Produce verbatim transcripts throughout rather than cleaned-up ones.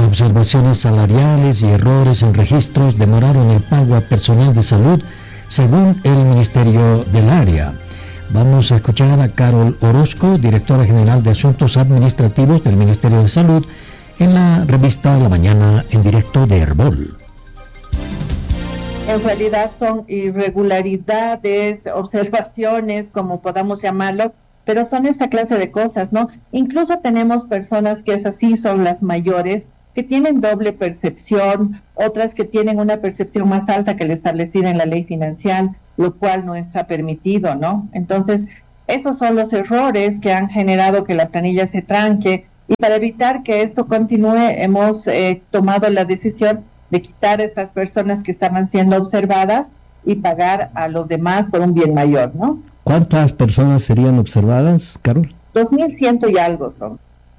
Observaciones salariales y errores en registros demoraron el pago a personal de salud, según el Ministerio del Área. Vamos a escuchar a Carol Orozco, directora general de Asuntos Administrativos del Ministerio de Salud, en la revista La Mañana en Directo de Herbol. En realidad son irregularidades, observaciones, como podamos llamarlo, pero son esta clase de cosas, ¿no? Incluso tenemos personas que es así, son las mayores, que tienen doble percepción, otras que tienen una percepción más alta que la establecida en la ley financiera, lo cual no está permitido, ¿no? Entonces, esos son los errores que han generado que la planilla se tranque, y para evitar que esto continúe, hemos eh, tomado la decisión de quitar a estas personas que estaban siendo observadas y pagar a los demás por un bien mayor, ¿no? ¿Cuántas personas serían observadas, Carol? Dos mil ciento y algo son.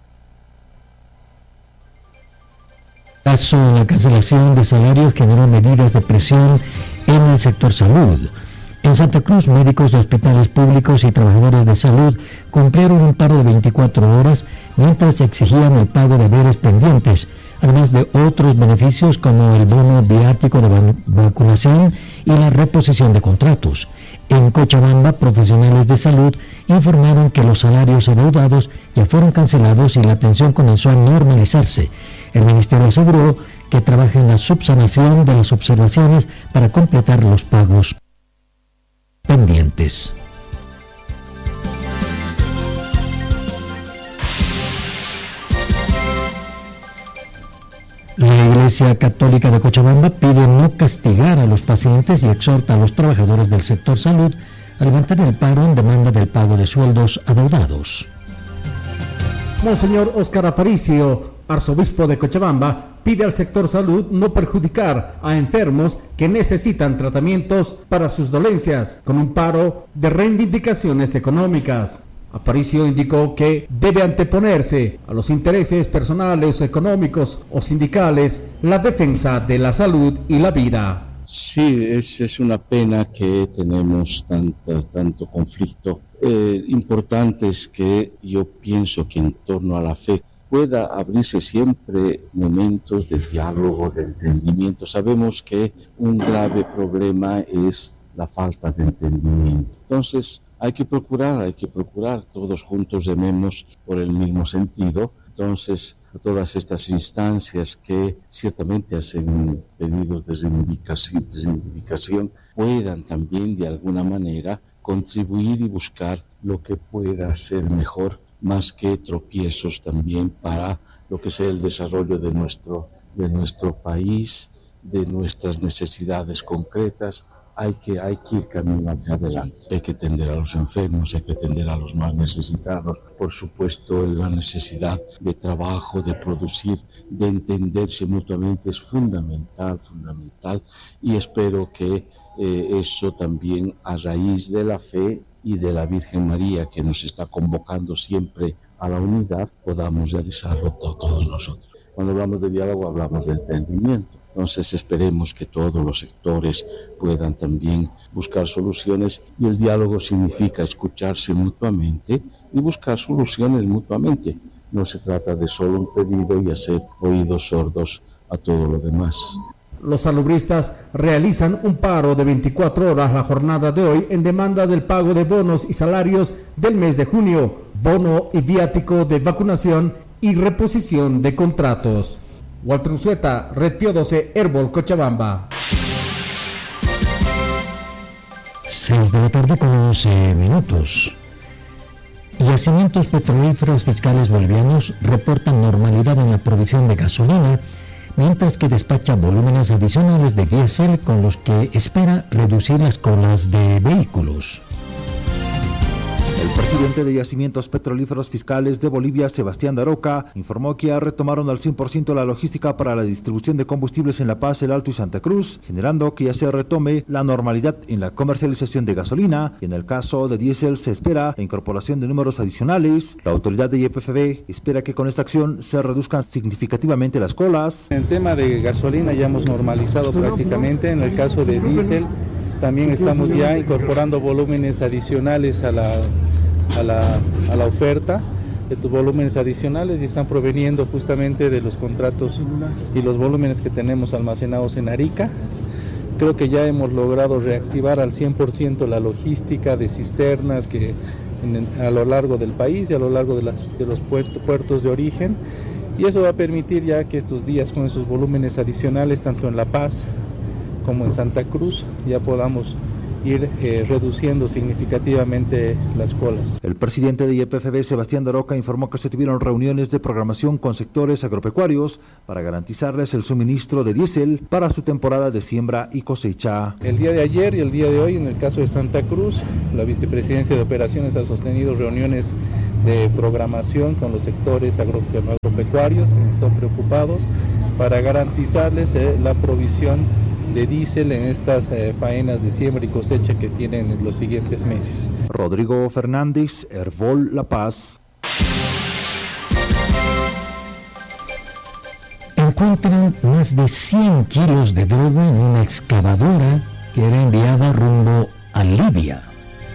Caso, la cancelación de salarios generó medidas de presión en el sector salud. En Santa Cruz, médicos de hospitales públicos y trabajadores de salud cumplieron un paro de veinticuatro horas mientras exigían el pago de haberes pendientes, además de otros beneficios como el bono viático de vacunación y la reposición de contratos. En Cochabamba, profesionales de salud informaron que los salarios adeudados ya fueron cancelados y la atención comenzó a normalizarse. El ministerio aseguró que trabaja en la subsanación de las observaciones para completar los pagos pendientes. La Iglesia Católica de Cochabamba pide no castigar a los pacientes y exhorta a los trabajadores del sector salud a levantar el paro en demanda del pago de sueldos adeudados. Monseñor Óscar Aparicio, arzobispo de Cochabamba, pide al sector salud no perjudicar a enfermos que necesitan tratamientos para sus dolencias con un paro de reivindicaciones económicas. Aparicio indicó que debe anteponerse a los intereses personales, económicos o sindicales la defensa de la salud y la vida. Sí, es, es una pena que tenemos tanto, tanto conflicto. Eh, importante es que yo pienso que en torno a la fe pueda abrirse siempre momentos de diálogo, de entendimiento. Sabemos que un grave problema es la falta de entendimiento. Entonces, hay que procurar, hay que procurar, todos juntos rememos por el mismo sentido. Entonces, todas estas instancias que ciertamente hacen pedidos de reivindicación, de reivindicación puedan también de alguna manera contribuir y buscar lo que pueda ser mejor, más que tropiezos también para lo que sea el desarrollo de nuestro, de nuestro país, de nuestras necesidades concretas. Hay que, hay que ir camino hacia adelante. Hay que atender a los enfermos, hay que atender a los más necesitados. Por supuesto, la necesidad de trabajo, de producir, de entenderse mutuamente es fundamental, fundamental. Y espero que eh, eso también, a raíz de la fe y de la Virgen María, que nos está convocando siempre a la unidad, podamos realizarlo to- todos nosotros. Cuando hablamos de diálogo, hablamos de entendimiento. Entonces esperemos que todos los sectores puedan también buscar soluciones, y el diálogo significa escucharse mutuamente y buscar soluciones mutuamente. No se trata de solo un pedido y hacer oídos sordos a todo lo demás. Los salubristas realizan un paro de veinticuatro horas la jornada de hoy en demanda del pago de bonos y salarios del mes de junio, bono y viático de vacunación y reposición de contratos. Walter Unzueta, Red Pío doce, Herbol, Cochabamba. seis de la tarde con once minutos. Yacimientos petrolíferos fiscales bolivianos reportan normalidad en la provisión de gasolina, mientras que despacha volúmenes adicionales de diésel con los que espera reducir las colas de vehículos. El presidente de Yacimientos Petrolíferos Fiscales de Bolivia, Sebastián Daroca, informó que ya retomaron al cien por ciento la logística para la distribución de combustibles en La Paz, El Alto y Santa Cruz, generando que ya se retome la normalidad en la comercialización de gasolina, y en el caso de diésel se espera la incorporación de números adicionales. La autoridad de Y P F B espera que con esta acción se reduzcan significativamente las colas. En el tema de gasolina ya hemos normalizado prácticamente. En el caso de diésel también estamos ya incorporando volúmenes adicionales a la, a la, a la oferta. estos volúmenes adicionales y están proveniendo justamente de los contratos y los volúmenes que tenemos almacenados en Arica. Creo que ya hemos logrado reactivar al cien por ciento la logística de cisternas que en, a lo largo del país y a lo largo de, las, de los puertos, puertos de origen, y eso va a permitir ya que estos días con esos volúmenes adicionales, tanto en La Paz como en Santa Cruz, ya podamos ir eh, reduciendo significativamente las colas. El presidente de I E P F B, Sebastián Daroca, informó que se tuvieron reuniones de programación con sectores agropecuarios para garantizarles el suministro de diésel para su temporada de siembra y cosecha. El día de ayer y el día de hoy, en el caso de Santa Cruz, la Vicepresidencia de Operaciones ha sostenido reuniones de programación con los sectores agropecuarios que están preocupados para garantizarles eh, la provisión de diésel en estas eh, faenas de siembra y cosecha que tienen en los siguientes meses. Rodrigo Fernández, Herbol, La Paz. Encuentran más de cien kilos de droga en una excavadora que era enviada rumbo a Libia.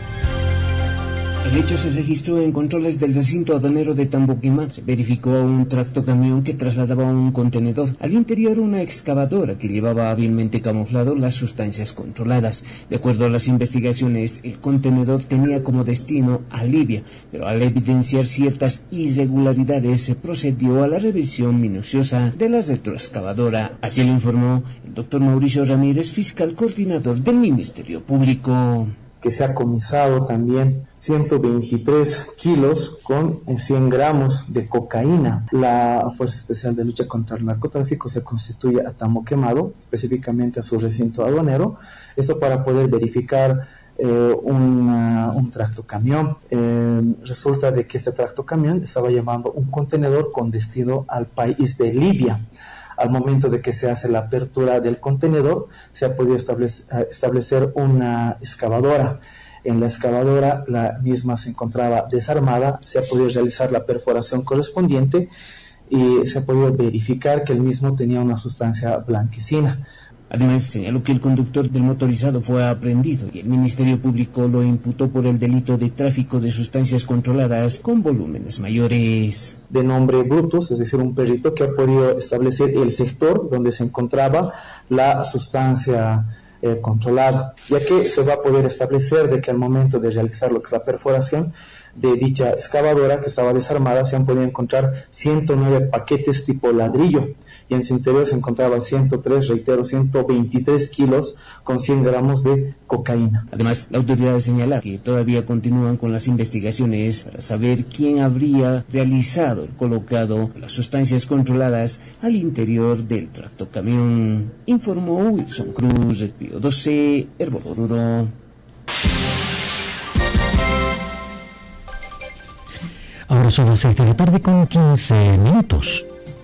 El hecho se registró en controles del recinto aduanero de Tamboquimá. Se verificó un tractocamión que trasladaba un contenedor. Al interior una excavadora que llevaba hábilmente camuflado las sustancias controladas. De acuerdo a las investigaciones, el contenedor tenía como destino a Libia, pero al evidenciar ciertas irregularidades se procedió a la revisión minuciosa de la retroexcavadora. Así lo informó el doctor Mauricio Ramírez, fiscal coordinador del Ministerio Público. Que se ha comisado también ciento veintitrés kilos con cien gramos de cocaína. La Fuerza Especial de Lucha contra el Narcotráfico se constituye a Tambo Quemado, específicamente a su recinto aduanero, esto para poder verificar eh, una, un tractocamión. Eh, resulta de que este tractocamión estaba llevando un contenedor con destino al país de Libia. Al momento de que se hace la apertura del contenedor, se ha podido establecer, establecer una excavadora. En la excavadora, la misma se encontraba desarmada, se ha podido realizar la perforación correspondiente y se ha podido verificar que el mismo tenía una sustancia blanquecina. Además, señaló que el conductor del motorizado fue aprehendido y el Ministerio Público lo imputó por el delito de tráfico de sustancias controladas con volúmenes mayores. De nombre Brutus, es decir, un perito que ha podido establecer el sector donde se encontraba la sustancia eh, controlada, ya que se va a poder establecer de que al momento de realizar lo que es la perforación de dicha excavadora que estaba desarmada, se han podido encontrar ciento nueve paquetes tipo ladrillo, y en su interior se encontraban ciento tres, reitero, ciento veintitrés kilos con cien gramos de cocaína. Además, la autoridad señala que todavía continúan con las investigaciones para saber quién habría realizado el colocado de las sustancias controladas al interior del tractocamión. Informó Wilson Cruz, el Pío doce, Herboloduro. Ahora son las seis de la tarde con quince minutos.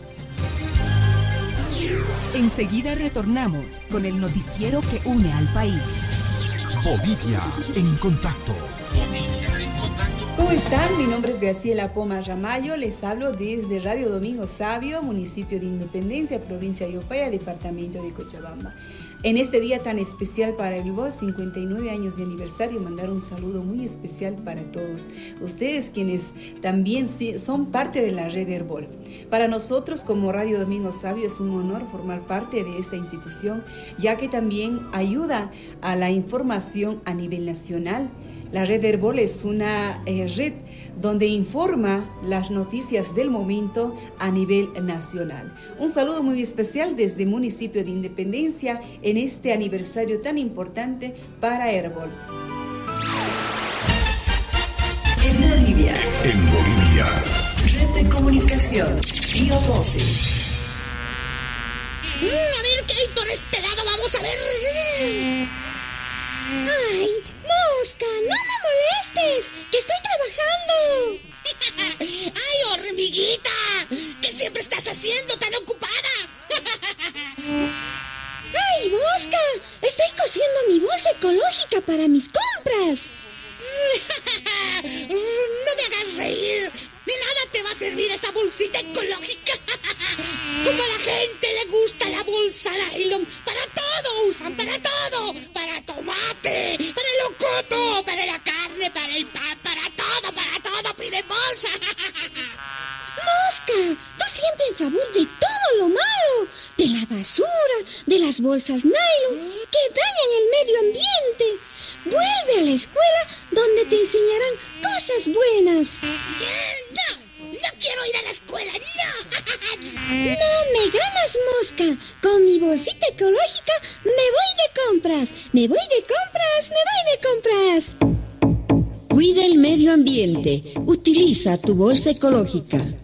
Enseguida retornamos con el noticiero que une al país. Bolivia en contacto. Bolivia en contacto. ¿Cómo están? Mi nombre es Graciela Poma Ramallo. Les hablo desde Radio Domingo Sabio, municipio de Independencia, provincia de Upaya, departamento de Cochabamba. En este día tan especial para el Herbol, cincuenta y nueve años de aniversario, mandar un saludo muy especial para todos ustedes quienes también son parte de la red Herbol. Para nosotros como Radio Domingo Sabio es un honor formar parte de esta institución, ya que también ayuda a la información a nivel nacional. La red Herbol es una eh, red donde informa las noticias del momento a nivel nacional. Un saludo muy especial desde el municipio de Independencia en este aniversario tan importante para Herbol. En Bolivia. En Bolivia. Red de comunicación. Tío doce. Mm, a ver qué hay por este lado, vamos a ver. ¡Ay, mosca! ¡No me molestes! ¡Que estoy trabajando! ¡Ay, hormiguita! ¿Qué siempre estás haciendo tan ocupada? ¡Ay, mosca! Estoy cosiendo mi bolsa ecológica para mis compras. No me hagas reír. De nada te va a servir esa bolsita ecológica. Como a la gente le gusta la bolsa nylon. Para todo usan, para todo. Para tomate, para el locoto, para la carne, para el pan, para todo, para todo piden bolsa. favor de todo lo malo, de la basura, de las bolsas nylon que dañan el medio ambiente. Vuelve a la escuela donde te enseñarán cosas buenas. ¡No! ¡No quiero ir a la escuela! ¡No! ¡No me ganas, mosca! Con mi bolsita ecológica me voy de compras. Me voy de compras, me voy de compras. Cuida el medio ambiente. Utiliza tu bolsa ecológica.